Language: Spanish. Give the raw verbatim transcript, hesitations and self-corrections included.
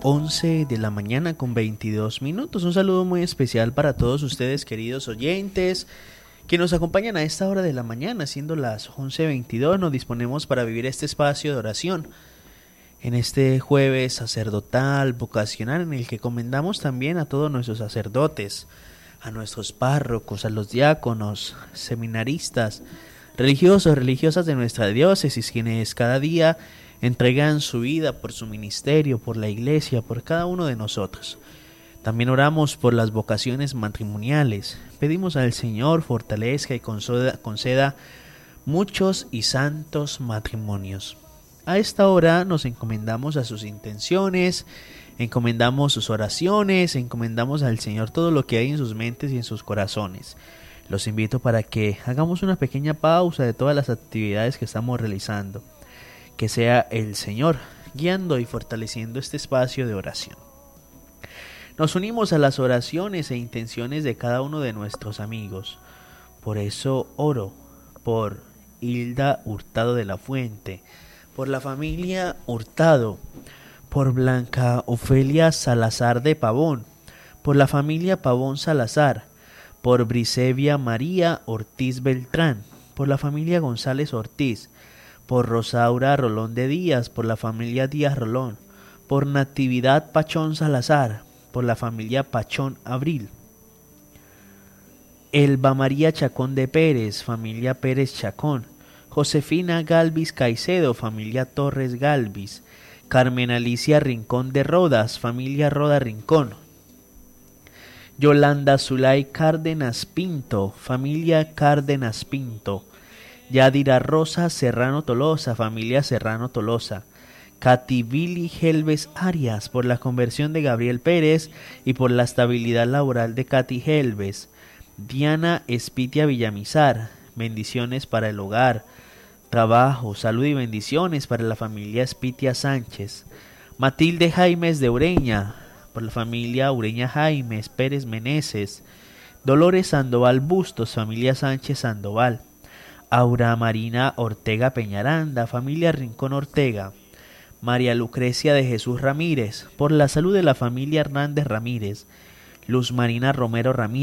once de la mañana con veintidós minutos. Un saludo muy especial para todos ustedes, queridos oyentes, que nos acompañan a esta hora de la mañana, siendo las once veintidós. Nos disponemos para vivir este espacio de oración en este jueves sacerdotal, vocacional, en el que encomendamos también a todos nuestros sacerdotes, a nuestros párrocos, a los diáconos, seminaristas, religiosos, religiosas de nuestra diócesis, quienes cada día entregan su vida por su ministerio, por la iglesia, por cada uno de nosotros. También oramos por las vocaciones matrimoniales. Pedimos al Señor fortalezca y conceda, conceda muchos y santos matrimonios. A esta hora nos encomendamos a sus intenciones, encomendamos sus oraciones, encomendamos al Señor todo lo que hay en sus mentes y en sus corazones. Los invito para que hagamos una pequeña pausa de todas las actividades que estamos realizando. Que sea el Señor guiando y fortaleciendo este espacio de oración. Nos unimos a las oraciones e intenciones de cada uno de nuestros amigos. Por eso oro por Hilda Hurtado de la Fuente, por la familia Hurtado, por Blanca Ofelia Salazar de Pavón, por la familia Pavón Salazar, por Brisevia María Ortiz Beltrán, por la familia González Ortiz, por Rosaura Rolón de Díaz, por la familia Díaz Rolón, por Natividad Pachón Salazar, por la familia Pachón Abril, Elba María Chacón de Pérez, familia Pérez Chacón, Josefina Galvis Caicedo, familia Torres Galvis, Carmen Alicia Rincón de Rodas, familia Roda Rincón, Yolanda Zulay Cárdenas Pinto, familia Cárdenas Pinto, Yadira Rosa Serrano Tolosa, familia Serrano Tolosa, Katy Billy Helves Arias, por la conversión de Gabriel Pérez y por la estabilidad laboral de Katy Helves, Diana Espitia Villamizar, bendiciones para el hogar, trabajo, salud y bendiciones para la familia Espitia Sánchez, Matilde Jaimes de Ureña, por la familia Ureña Jaimes Pérez Meneses, Dolores Sandoval Bustos, familia Sánchez Sandoval, Aura Marina Ortega Peñaranda, familia Rincón Ortega, María Lucrecia de Jesús Ramírez, por la salud de la familia Hernández Ramírez, Luz Marina Romero Ramírez,